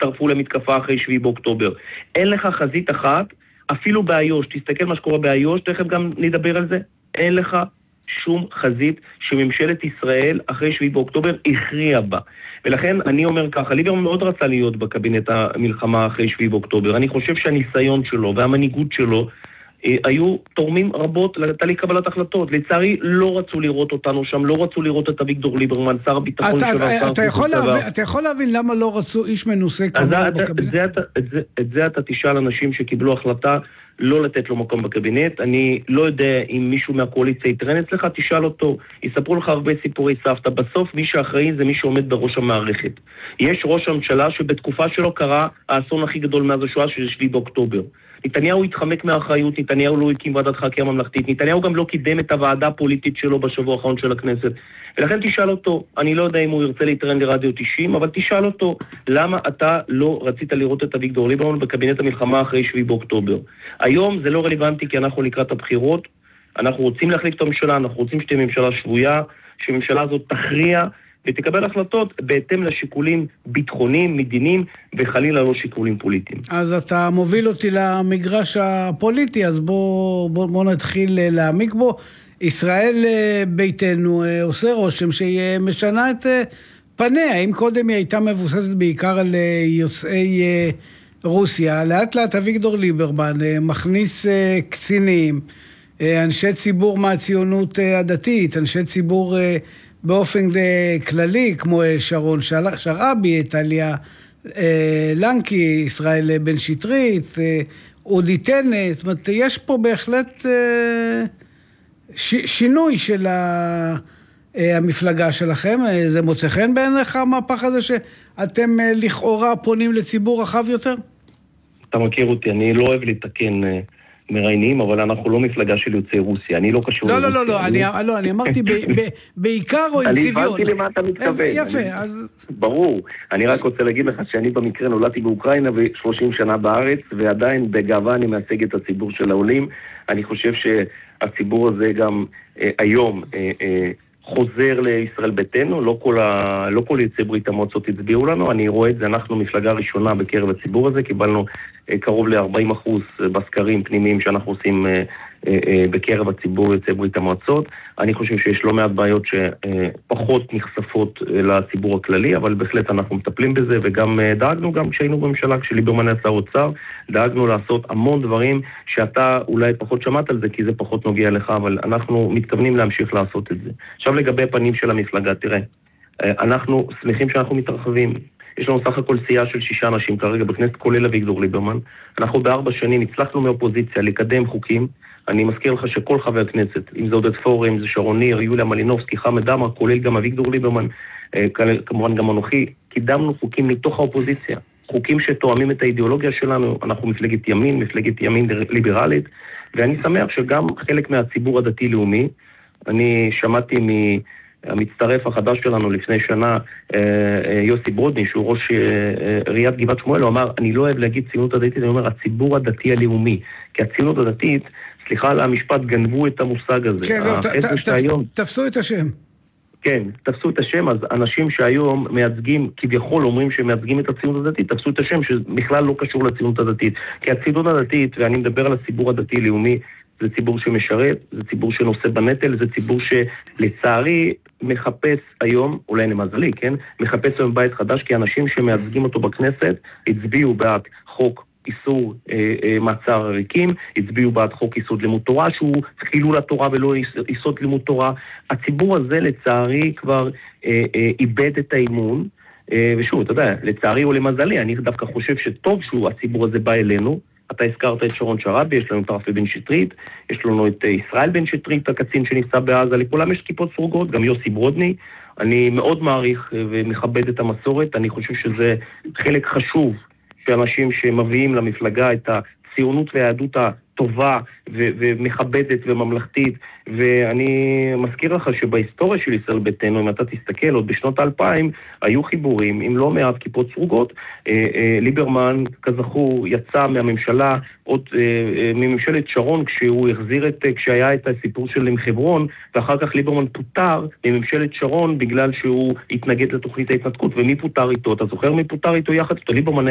הצטרפו למתקפה אחרי 7 באוקטובר. אין לך חזית אחת, אפילו באיו"ש, תסתכל מה שקורה באיו"ש, תכף גם נדבר על זה, אין לך שום חזית שממשלת ישראל אחרי 7 באוקטובר הכריעה בה. ולכן אני אומר ככה, ליברמן מאוד רצה להיות בקבינט המלחמה אחרי 7 באוקטובר. אני חושב שהניסיון שלו והמנהיגות שלו היו תורמים רבות לתהליך קבלת החלטות. לצערי לא רצו לראות אותנו שם, לא רצו לראות את אביגדור ליברמן, שר הביטחון שלו. אתה יכול להבין למה לא רצו איש מנוסה כמוהו בקבינט? את זה אתה תשאל אנשים שקיבלו החלטה לא לתת לו מקום בקבינט. אני לא יודע אם מישהו מהקואליציה יתרן אצלך, תשאל אותו, יספרו לך הרבה סיפורי סבתא. בסוף מי שאחראי זה מי שעומד בראש המערכת. יש ראש הממשלה שבתקופה שלו קרה האסון הכי גדול מאז השואה של 7 באוקטובר. נתניהו התחמק מהאחריות, נתניהו לא הקים ועדת חקירה ממלכתית, נתניהו גם לא קידם את הוועדה הפוליטית שלו בשבוע האחרון של הכנסת. ולכן תשאל אותו, אני לא יודע אם הוא ירצה להתרן לרדיו 90, אבל תשאל אותו, למה אתה לא רצית לראות את אביגדור ליברמן בקבינט המלחמה אחרי 7 באוקטובר? היום זה לא רלוונטי כי אנחנו לקראת הבחירות, אנחנו רוצים להחליף את הממשלה, אנחנו רוצים שתהיה ממשלה שבויה, שהממשלה הזאת תכריע ותקבל החלטות בהתאם לשיקולים ביטחוניים, מדיניים, וחלילה לא שיקולים פוליטיים. אז אתה מוביל אותי למגרש הפוליטי, אז בוא נתחיל להעמיק בו. ישראל ביתנו עושה רושם שהיא משנה את פניה. אם קודם היא הייתה מבוססת בעיקר על יוצאי רוסיה, לאט לאט אביגדור ליברמן מכניס קצינים, אנשי ציבור מהציונות הדתית, אנשי ציבור באופן כללי, כמו שרון שרעבי, טליה לנקי, ישראל בן שטרית, אודי טנט. זאת אומרת, יש פה בהחלט שינוי של המפלגה שלכם. זה מוצא חן בעיניך המהפך הזה שאתם לכאורה פונים לציבור רחב יותר? אתה מכיר אותי, אני לא אוהב לתקן מראיינים, אבל אנחנו לא מפלגה של יוצאי רוסיה, אני לא קשור לרוסיה. לא, אני אמרתי בעיקר או עם צביון. אני הבנתי למה אתה מתכוון. יפה, אז... ברור, אני רק רוצה להגיד לך שאני במקרה נולדתי באוקראינה ו30 שנה בארץ, ועדיין בגאווה אני מייצג את הציבור של העולים. אני חושב שהציבור הזה גם היום חוזר לישראל ביתנו, לא כל יוצאי ברית המועצות הצביעו לנו, אני רואה את זה, אנחנו מפלגה ראשונה בקרב הציבור הזה, קיבלנו קרוב ל-40% בסקרים פנימיים שאנחנו עושים בקרב הציבור יוצאי ברית המועצות. אני חושב שיש לא מעט בעיות שפחות נחשפות לציבור הכללי, אבל בהחלט אנחנו מטפלים בזה, וגם דאגנו גם כשהיינו בממשלה, כשליברמן היה שר אוצר, דאגנו לעשות המון דברים שאתה אולי פחות שמעת על זה, כי זה פחות נוגע לך, אבל אנחנו מתכוונים להמשיך לעשות את זה. עכשיו לגבי הפנים של המפלגה, תראה, אנחנו שמחים שאנחנו מתרחבים. יש לנו סך הכל סיעה של 6 אנשים כרגע בכנסת, כולל אביגדור ליברמן. אנחנו ב4 שנים הצלחנו מאופוזיציה לקדם חוקים. אני מזכיר לך שכל חבר כנסת, אם זה עודד פורר, אם זה שרון ניר, יוליה מלינובסקי, חמד עמאר, כולל גם אביגדור ליברמן, כמובן גם אנוכי, קידמנו חוקים מתוך האופוזיציה. חוקים שתואמים את האידיאולוגיה שלנו. אנחנו מפלגת ימין ליברלית, ואני שמח שגם חלק מהציבור הדתי-לאומי, אני שמעתי המצטרף החדש שלנו לפני שנה, יוסי ברודני, שהוא ראש עיריית גבעת שמואל, הוא אמר, אני לא אוהב להגיד ציונות הדתית, אני אומר, הציבור הדתי הלאומי, כי הציונות הדתית, סליחה על המשפט, גנבו את המושג הזה. כן, תפסו את השם. כן, תפסו את השם, אז אנשים שהיום מייצגים, כביכול אומרים שמייצגים את הציונות הדתית, תפסו את השם שבכלל לא קשור לציונות הדתית. כי הציונות הדתית, ואני מדבר על הציבור הדתי-לאומי, זה ציבור שמשרת, זה ציבור שנושא בנטל, זה ציבור שלצערי מחפש היום, אולי למזלי, כן? מחפש היום בית חדש, כי אנשים שמייצגים אותו בכנסת הצביעו בעד חוק איסור מעצר עריקים, הצביעו בעד חוק יסוד לימוד תורה, שהוא חילול התורה ולא יסוד לימוד תורה. הציבור הזה לצערי כבר איבד את האימון, ושוב, אתה יודע, לצערי או למזלי, אני דווקא חושב שטוב שהציבור הזה בא אלינו. אתה הזכרת את שרון שרעבי, יש לנו את רפי בן שטרית, יש לנו את ישראל בן שטרית, הקצין שנפצע בעזה, לכולם יש כיפות סרוגות, גם יוסי ברודני. אני מאוד מעריך ומכבד את המסורת, אני חושב שזה חלק חשוב שאנשים שמביאים למפלגה את הציונות והיהדות הטובה ומכבדת וממלכתית, ואני מזכיר לך שבהיסטוריה של ישראל ביתנו, אם אתה תסתכל, עוד בשנות 2000 היו חיבורים עם לא מעט כיפות סרוגות. ליברמן, כזכור, יצא מהממשלה, עוד מממשלת שרון, כשהיה את הסיפור של חברון, ואחר כך ליברמן פוטר מממשלת שרון בגלל שהוא התנגד לתוכנית ההתנתקות. ומי פוטר איתו? אתה זוכר מי פוטר איתו יחד? ליברמן